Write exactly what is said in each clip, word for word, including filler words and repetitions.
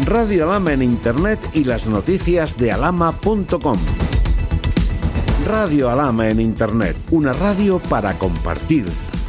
Radio Alhama en Internet y las noticias de alhama punto com. Radio Alhama en Internet, una radio para compartir.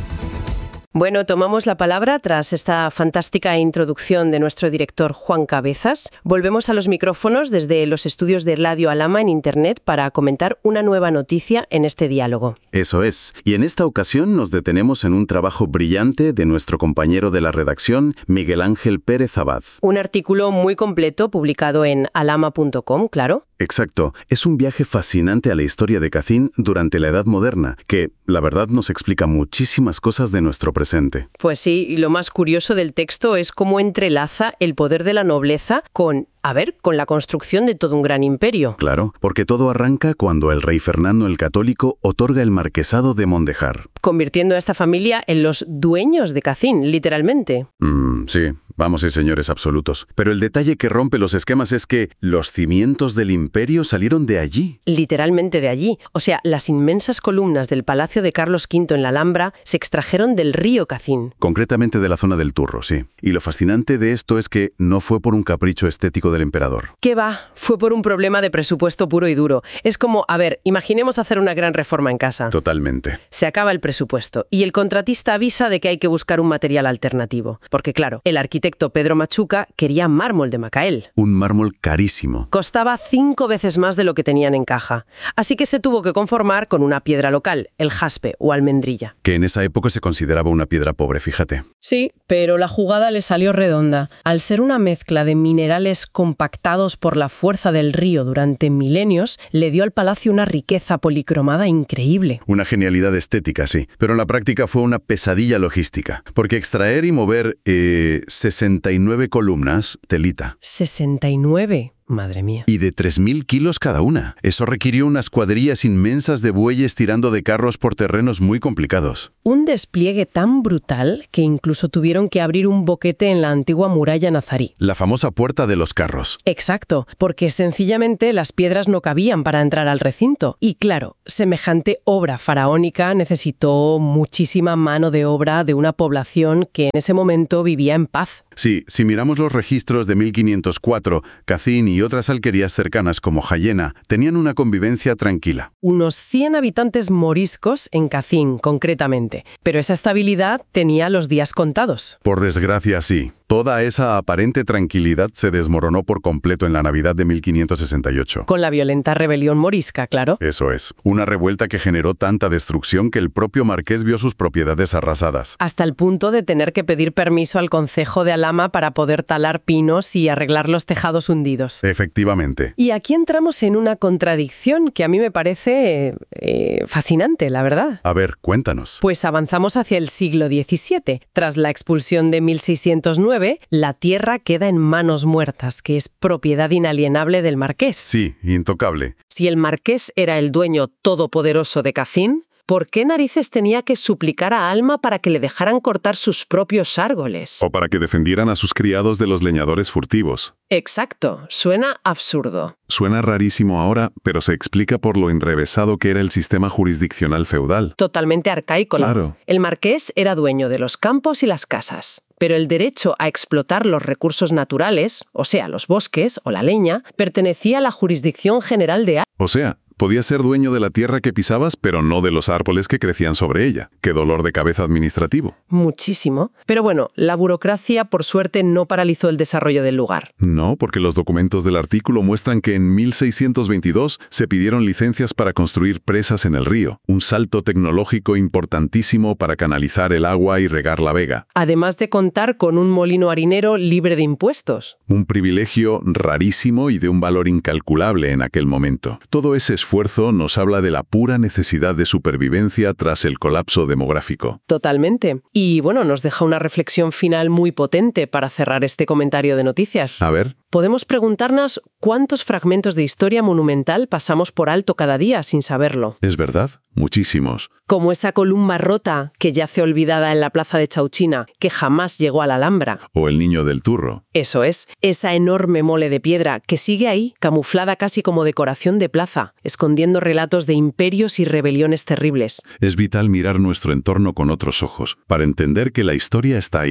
Bueno, tomamos la palabra tras esta fantástica introducción de nuestro director Juan Cabezas. Volvemos a los micrófonos desde los estudios de Radio Alhama en Internet para comentar una nueva noticia en este diálogo. Eso es. Y en esta ocasión nos detenemos en un trabajo brillante de nuestro compañero de la redacción, Miguel Ángel Pérez Abad. Un artículo muy completo publicado en alhama punto com, claro. Exacto. Es un viaje fascinante a la historia de Kacín durante la Edad Moderna, que, la verdad, nos explica muchísimas cosas de nuestro presente. Pues sí, y lo más curioso del texto es cómo entrelaza el poder de la nobleza con, a ver, con la construcción de todo un gran imperio. Claro, porque todo arranca cuando el rey Fernando el Católico otorga el marquesado de Mondejar, convirtiendo a esta familia en los dueños de Kacín, literalmente. Mm, sí, vamos y señores absolutos. Pero el detalle que rompe los esquemas es que los cimientos del imperio salieron de allí. Literalmente de allí. O sea, las inmensas columnas del Palacio de Carlos quinto en la Alhambra se extrajeron del río Kacín. Concretamente de la zona del Turro, sí. Y lo fascinante de esto es que no fue por un capricho estético del emperador. ¿Qué va? Fue por un problema de presupuesto puro y duro. Es como, a ver, imaginemos hacer una gran reforma en casa. Totalmente. Se acaba el presupuesto y el contratista avisa de que hay que buscar un material alternativo. Porque claro, el arquitecto Pedro Machuca quería mármol de Macael. Un mármol carísimo. Costaba cinco veces más de lo que tenían en caja. Así que se tuvo que conformar con una piedra local, el jaspe o almendrilla. Que en esa época se consideraba una piedra pobre, fíjate. Sí, pero la jugada le salió redonda. Al ser una mezcla de minerales compactados por la fuerza del río durante milenios, le dio al palacio una riqueza policromada increíble. Una genialidad estética, sí, pero en la práctica fue una pesadilla logística, porque extraer y mover eh, sesenta y nueve columnas, telita. ¿sesenta y nueve? Madre mía. Y de tres mil kilos cada una. Eso requirió unas cuadrillas inmensas de bueyes tirando de carros por terrenos muy complicados. Un despliegue tan brutal que incluso tuvieron que abrir un boquete en la antigua muralla nazarí. La famosa puerta de los carros. Exacto, porque sencillamente las piedras no cabían para entrar al recinto. Y claro, semejante obra faraónica necesitó muchísima mano de obra de una población que en ese momento vivía en paz. Sí, si miramos los registros de mil quinientos cuatro, Kacín y otras alquerías cercanas como Jayena tenían una convivencia tranquila. Unos cien habitantes moriscos en Kacín, concretamente. Pero esa estabilidad tenía los días contados. Por desgracia, sí. Toda esa aparente tranquilidad se desmoronó por completo en la Navidad de mil quinientos sesenta y ocho. Con la violenta rebelión morisca, claro. Eso es. Una revuelta que generó tanta destrucción que el propio marqués vio sus propiedades arrasadas. Hasta el punto de tener que pedir permiso al concejo de Alhama para poder talar pinos y arreglar los tejados hundidos. Efectivamente. Y aquí entramos en una contradicción que a mí me parece eh, fascinante, la verdad. A ver, cuéntanos. Pues avanzamos hacia el siglo diecisiete. Tras la expulsión de mil seiscientos nueve, la tierra queda en manos muertas, que es propiedad inalienable del marqués. Sí, intocable. Si el marqués era el dueño todopoderoso de Kacín, ¿por qué narices tenía que suplicar a Alma para que le dejaran cortar sus propios árboles? O para que defendieran a sus criados de los leñadores furtivos. Exacto, suena absurdo. Suena rarísimo ahora, pero se explica por lo enrevesado que era el sistema jurisdiccional feudal. Totalmente arcaico. Claro. El marqués era dueño de los campos y las casas. Pero el derecho a explotar los recursos naturales, o sea, los bosques o la leña, pertenecía a la jurisdicción general de... O sea, podías ser dueño de la tierra que pisabas, pero no de los árboles que crecían sobre ella. ¡Qué dolor de cabeza administrativo! Muchísimo. Pero bueno, la burocracia, por suerte, no paralizó el desarrollo del lugar. No, porque los documentos del artículo muestran que en mil seiscientos veintidós se pidieron licencias para construir presas en el río, un salto tecnológico importantísimo para canalizar el agua y regar la vega. Además de contar con un molino harinero libre de impuestos. Un privilegio rarísimo y de un valor incalculable en aquel momento. Todo ese esfuerzo nos habla de la pura necesidad de supervivencia tras el colapso demográfico. Totalmente. Y bueno, nos deja una reflexión final muy potente para cerrar este comentario de noticias. A ver. Podemos preguntarnos cuántos fragmentos de historia monumental pasamos por alto cada día sin saberlo. Es verdad, muchísimos. Como esa columna rota que yace olvidada en la plaza de Chauchina, que jamás llegó a la Alhambra. O el Niño del Turro. Eso es, esa enorme mole de piedra que sigue ahí, camuflada casi como decoración de plaza, escondiendo relatos de imperios y rebeliones terribles. Es vital mirar nuestro entorno con otros ojos, para entender que la historia está ahí.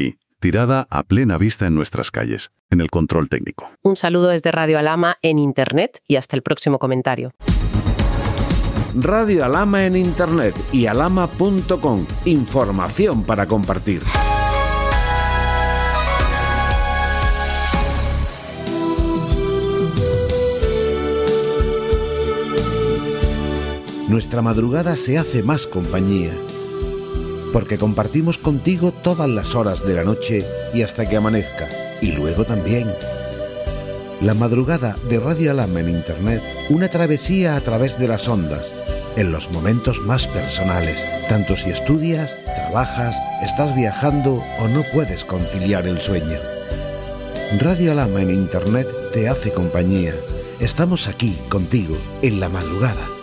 tirada a plena vista en nuestras calles, en el control técnico. Un saludo desde Radio Alhama en Internet y hasta el próximo comentario. Radio Alhama en Internet y alhama punto com. Información para compartir. Nuestra madrugada se hace más compañía, porque compartimos contigo todas las horas de la noche y hasta que amanezca, y luego también. La madrugada de Radio Alhama en Internet, una travesía a través de las ondas, en los momentos más personales, tanto si estudias, trabajas, estás viajando o no puedes conciliar el sueño. Radio Alhama en Internet te hace compañía. Estamos aquí contigo en la madrugada.